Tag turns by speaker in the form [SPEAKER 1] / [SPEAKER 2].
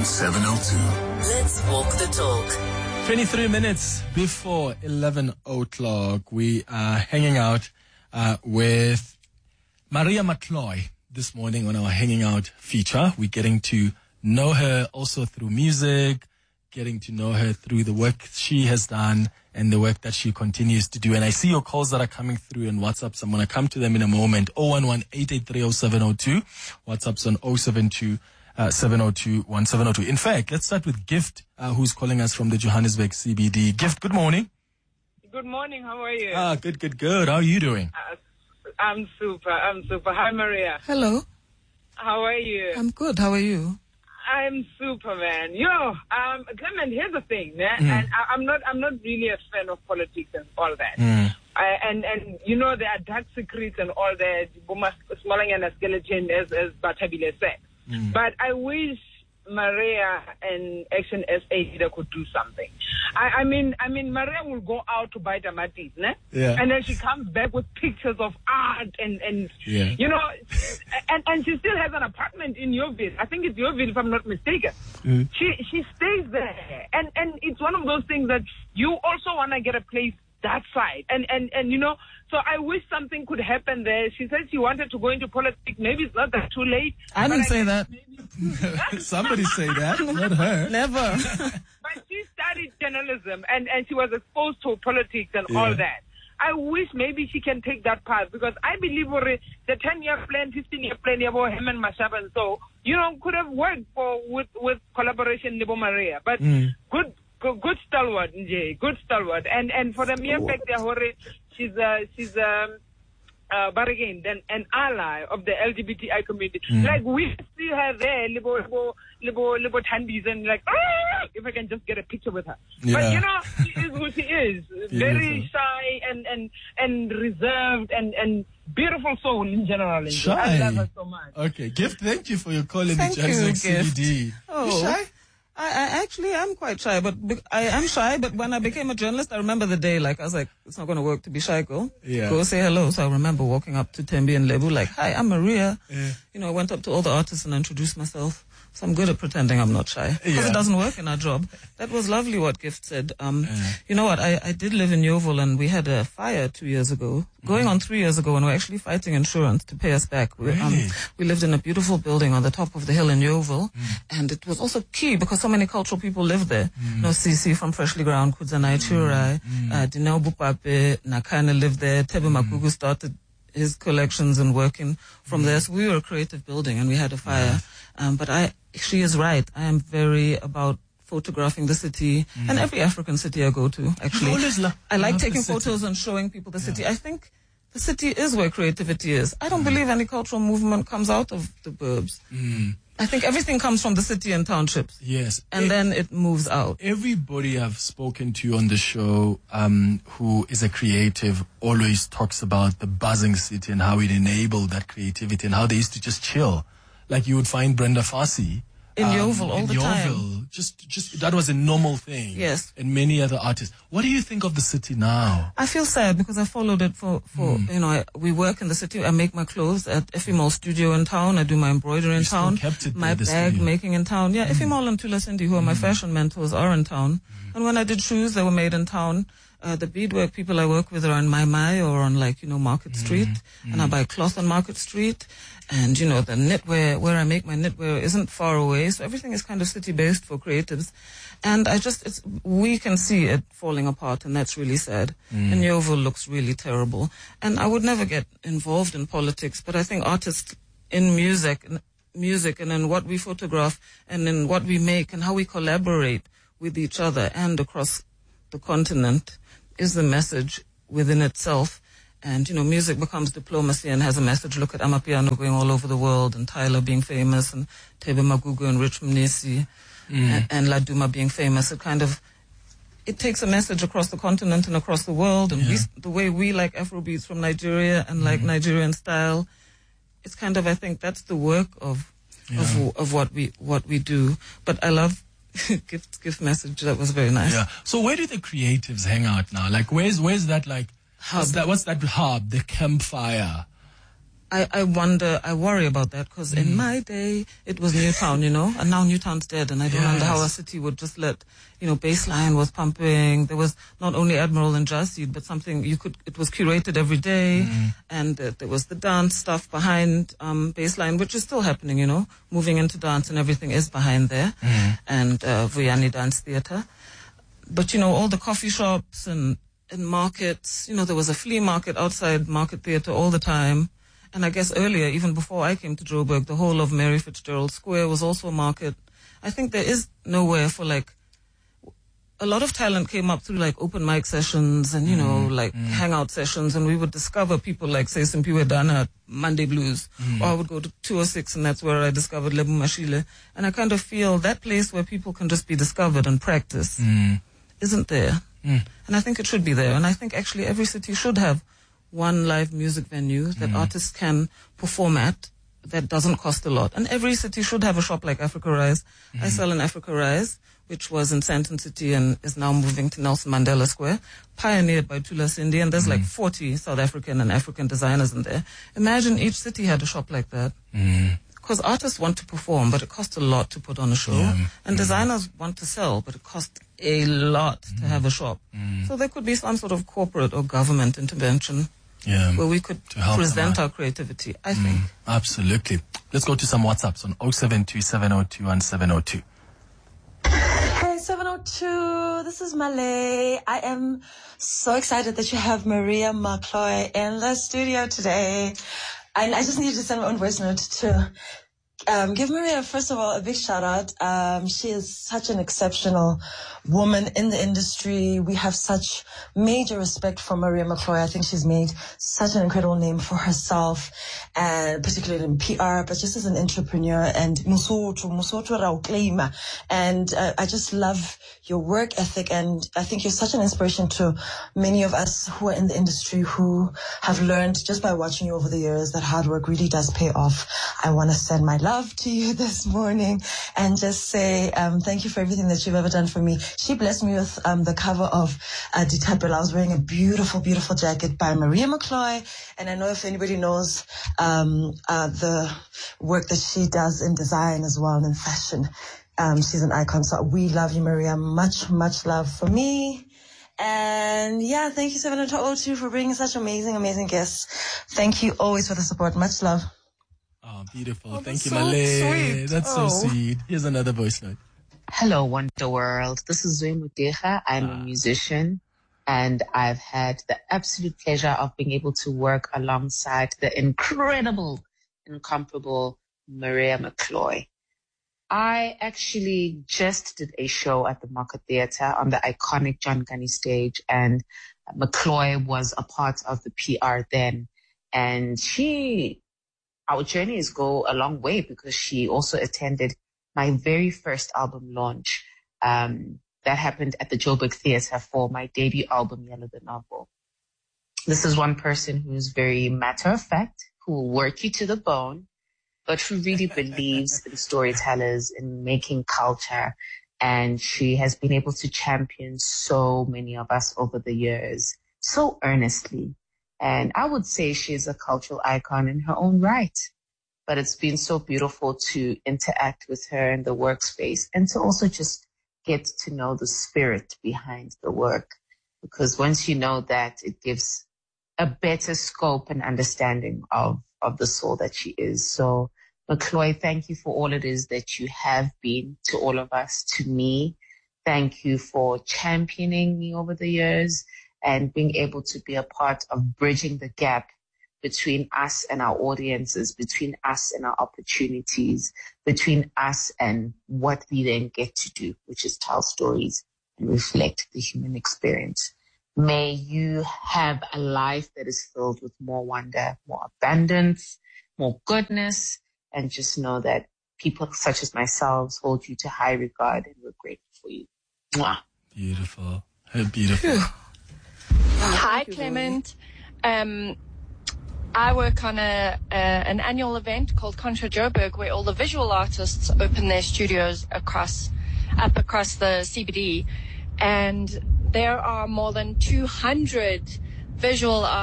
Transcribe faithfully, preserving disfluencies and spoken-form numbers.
[SPEAKER 1] seven oh two.
[SPEAKER 2] Let's walk the talk.
[SPEAKER 3] twenty-three minutes before eleven o'clock, we are hanging out uh, with Maria McCloy this morning on our Hanging Out feature. We're getting to know her also through music, getting to know her through the work she has done and the work that she continues to do. And I see your calls that are coming through in WhatsApp, so I'm going to come to them in a moment. oh one one, eight eight three, oh seven oh two. WhatsApp's on oh seven two, seven oh two, one seven oh two. In fact, let's start with Gift, uh, who's calling us from the Johannesburg C B D. Gift, good morning.
[SPEAKER 4] Good morning. How are you?
[SPEAKER 3] Ah, good, good, good. How are you doing?
[SPEAKER 4] Uh, I'm super. I'm super. Hi, Maria.
[SPEAKER 5] Hello.
[SPEAKER 4] How are you?
[SPEAKER 5] I'm good. How are you?
[SPEAKER 4] I'm super, man. Yo, um, Clement, here's the thing, man.
[SPEAKER 3] Mm.
[SPEAKER 4] And I, I'm not, I'm not really a fan of politics and all that.
[SPEAKER 3] Mm.
[SPEAKER 4] I, and and you know there are dark secrets and all that. Smaller than a skeleton, as as Batabile said.
[SPEAKER 3] Mm.
[SPEAKER 4] But I wish Maria and Action S A leader could do something. I, I mean, I mean, Maria will go out to buy tomatoes, ne?
[SPEAKER 3] Yeah.
[SPEAKER 4] And then she comes back with pictures of art and, and
[SPEAKER 3] yeah.
[SPEAKER 4] you know, and, and she still has an apartment in Yeoville. I think it's Yeoville, if I'm not mistaken.
[SPEAKER 3] Mm.
[SPEAKER 4] She she stays there, and and it's one of those things that you also want to get a place that side, and and and you know. So I wish something could happen there. She said she wanted to go into politics. Maybe it's not that too late.
[SPEAKER 5] I didn't say that.
[SPEAKER 3] Somebody say that, not her.
[SPEAKER 5] Never.
[SPEAKER 4] But she studied journalism and, and she was exposed to politics and
[SPEAKER 3] Yeah.
[SPEAKER 4] all that. I wish maybe she can take that path because I believe the ten-year plan, fifteen-year plan, about him and Mashaba and so, you know, could have worked for with, with collaboration with Maria. But
[SPEAKER 3] Mm.
[SPEAKER 4] good, good good stalwart, Njay, good stalwart. And and for the mere fact that she's uh, she's um uh but again then an ally of the L G B T I community.
[SPEAKER 3] Mm.
[SPEAKER 4] Like we see her there, libo libo libo libo tandies and like ah! If I can just get a picture with her.
[SPEAKER 3] Yeah.
[SPEAKER 4] But you know, she is who she is. Very shy and, and and reserved and, and beautiful soul in general.
[SPEAKER 3] Shy.
[SPEAKER 4] I love her so much.
[SPEAKER 3] Okay, Gift, thank you for your call in
[SPEAKER 5] Thank
[SPEAKER 3] the
[SPEAKER 5] you,
[SPEAKER 3] Johannesburg C B
[SPEAKER 5] Gift.
[SPEAKER 3] D.
[SPEAKER 5] Oh.
[SPEAKER 3] You shy?
[SPEAKER 5] I, I actually am quite shy, but be- I am shy. But when I became a journalist, I remember the day, like, I was like, it's not going to work to be shy, girl.
[SPEAKER 3] Yeah.
[SPEAKER 5] Go say hello. So I remember walking up to Tembi and Lebu, like, hi, I'm Maria.
[SPEAKER 3] Yeah.
[SPEAKER 5] You know, I went up to all the artists and introduced myself. So I'm good at pretending I'm not shy. Because
[SPEAKER 3] Yeah.
[SPEAKER 5] it doesn't work in our job. That was lovely what Gift said. Um,
[SPEAKER 3] Yeah.
[SPEAKER 5] You know what? I, I did live in Yeoville and we had a fire two years ago. Going on three years ago, and we're actually fighting insurance to pay us back. We, um,
[SPEAKER 3] Really?
[SPEAKER 5] we lived in a beautiful building on the top of the hill in Yeoville, and it was also key because so many cultural people lived there. You know, Sisi from Freshly Ground, Kudzanai Churai, uh, Dineo Bupape, Nakana lived there, Tebe Makugu started his collections and working from there. So we were a creative building and we had a fire. Um, but I, she is right. I am very about photographing the city and every African city I go to, actually.
[SPEAKER 3] always lo-
[SPEAKER 5] I like
[SPEAKER 3] love the
[SPEAKER 5] taking
[SPEAKER 3] city.
[SPEAKER 5] photos and showing people the city. I think the city is where creativity is. I don't believe any cultural movement comes out of the burbs.
[SPEAKER 3] Mm.
[SPEAKER 5] I think everything comes from the city and townships.
[SPEAKER 3] Yes.
[SPEAKER 5] And
[SPEAKER 3] Eh,
[SPEAKER 5] then it moves out.
[SPEAKER 3] everybody I've spoken to on the show um, who is a creative always talks about the buzzing city and how it enabled that creativity and how they used to just chill. Like you would find Brenda Fassie
[SPEAKER 5] In Yeoville all
[SPEAKER 3] in
[SPEAKER 5] the
[SPEAKER 3] Yeoville.
[SPEAKER 5] time.
[SPEAKER 3] Just, just that was a normal thing.
[SPEAKER 5] Yes.
[SPEAKER 3] And many other artists. What do you think of the city now?
[SPEAKER 5] I feel sad because I followed it for, for you know, I, we work in the city. I make my clothes at Effie Mall Studio in town. I do my embroidery in
[SPEAKER 3] You still
[SPEAKER 5] town.
[SPEAKER 3] kept it
[SPEAKER 5] my
[SPEAKER 3] there, the
[SPEAKER 5] bag
[SPEAKER 3] studio.
[SPEAKER 5] making in town. Yeah, Effie Mall and Tula Cindy, who are my fashion mentors, are in town. And when I did shoes, they were made in town. Uh, the beadwork people I work with are on Mai Mai or on like, you know, Market Street. And I buy cloth on Market Street. And, you know, the knitwear, where I make my knitwear isn't far away. So everything is kind of city-based for creatives. And I just, it's, we can see it falling apart and that's really sad. And Yeoville looks really terrible. And I would never get involved in politics, but I think artists in music, in music and in what we photograph and in what we make and how we collaborate with each other and across the continent is the message within itself. And, you know, music becomes diplomacy and has a message. Look at Amapiano going all over the world and Tyler being famous and Tebe Magugu and Rich Mnisi and, and Laduma being famous. It kind of, it takes a message across the continent and across the world. And
[SPEAKER 3] Yeah.
[SPEAKER 5] we, the way we like Afrobeats from Nigeria and like Nigerian style, it's kind of, I think that's the work of,
[SPEAKER 3] Yeah.
[SPEAKER 5] of, of what we, what we do. But I love gift, gift message. That was very nice.
[SPEAKER 3] Yeah. So where do the creatives hang out now? Like where's, where's that like, what's
[SPEAKER 5] Hub.
[SPEAKER 3] that, what's that hub, the campfire?
[SPEAKER 5] I, I wonder, I worry about that because mm. in my day, it was Newtown, you know, and now Newtown's dead, and I don't yes. wonder how a city would just let, you know, Baseline was pumping. There was not only Admiral and Jazzseed, but something you could, it was curated every day, mm. and uh, there was the dance stuff behind um, Baseline, which is still happening, you know, moving into dance and everything is behind there, mm. and uh, Vuyani Dance Theatre. But, you know, all the coffee shops and, and markets, you know, there was a flea market outside Market Theatre all the time. And I guess earlier, even before I came to Joburg, the whole of Mary Fitzgerald Square was also a market. I think there is nowhere for like, a lot of talent came up through like open mic sessions and, you know, mm, like mm. hangout sessions, and we would discover people like, say, Simpiwe Dana at Monday Blues, mm. or I would go to two oh six, and that's where I discovered Lebu Mashile. And I kind of feel that place where people can just be discovered and practice mm. isn't there. Mm. And I think it should be there. And I think actually every city should have one live music venue that mm. artists can perform at that doesn't cost a lot. And every city should have a shop like Africa Rise. Mm. I sell an Africa Rise, which was in Sandton City and is now moving to Nelson Mandela Square, pioneered by Tula Cindy, and there's mm. like forty South African and African designers in there. Imagine each city had a shop like that. Because mm. artists want to perform, but it costs a lot to put on a show. Yeah. And mm. designers want to sell, but it costs a lot mm. to have a shop. Mm. So there could be some sort of corporate or government intervention. Yeah, where we could present our creativity, I mm, think.
[SPEAKER 3] Absolutely. Let's go to some WhatsApps on oh seven two, seven oh two, one seven oh two.
[SPEAKER 1] Hey, seven oh two, this is Malay. I am so excited that you have Maria McCloy in the studio today. And I just needed to send my own voice note to um, give Maria, first of all, a big shout out. Um, she is such an exceptional woman in the industry. We have such major respect for Maria McCloy. I think she's made such an incredible name for herself, and particularly in P R, but just as an entrepreneur and Musoto, Musoto Rauklima. And uh, I just love your work ethic, and I think you're such an inspiration to many of us who are in the industry who have learned just by watching you over the years that hard work really does pay off. I want to send my love to you this morning and just say um, thank you for everything that you've ever done for me. She blessed me with um, the cover of uh, Ditapel. I was wearing a beautiful, beautiful jacket by Maria McCloy. And I know if anybody knows um, uh, the work that she does in design as well and in fashion, um, she's an icon. So we love you, Maria. Much, much love for me. And yeah, thank you, seven oh two, for bringing such amazing, amazing guests. Thank you always for the support. Much love.
[SPEAKER 3] Oh, beautiful.
[SPEAKER 5] Oh,
[SPEAKER 3] thank you,
[SPEAKER 5] so
[SPEAKER 3] Malay.
[SPEAKER 5] sweet.
[SPEAKER 3] That's
[SPEAKER 5] Oh.
[SPEAKER 3] so sweet. Here's another voice note.
[SPEAKER 6] Hello, Wonder World. This is Zoe Mudeja. I'm
[SPEAKER 3] Ah.
[SPEAKER 6] a musician, and I've had the absolute pleasure of being able to work alongside the incredible, incomparable Maria McCloy. I actually just did a show at the Market Theatre on the iconic John Gunny stage, and McCloy was a part of the P R then. And she, our journeys go a long way because she also attended my very first album launch. Um, that happened at the Joburg Theatre for my debut album, Yellow the Novel. This is one person who's very matter of fact, who will work you to the bone, but who really believes in storytellers, in making culture. And she has been able to champion so many of us over the years, so earnestly. And I would say she's a cultural icon in her own right. But it's been so beautiful to interact with her in the workspace and to also just get to know the spirit behind the work. Because once you know that, it gives a better scope and understanding of, of the soul that she is. So, McCloy, thank you for all it is that you have been to all of us, to me. Thank you for championing me over the years and being able to be a part of bridging the gap between us and our audiences, between us and our opportunities, between us and what we then get to do, which is tell stories and reflect the human experience. May you have a life that is filled with more wonder, more abundance, more goodness, and just know that people such as myself hold you to high regard, and we're grateful for you. Mwah.
[SPEAKER 3] Beautiful. Beautiful.
[SPEAKER 7] Hi, Clement. Um, I work on a, a an annual event called Contra Joburg, where all the visual artists open their studios across up across the C B D, and there are more than two hundred visual artists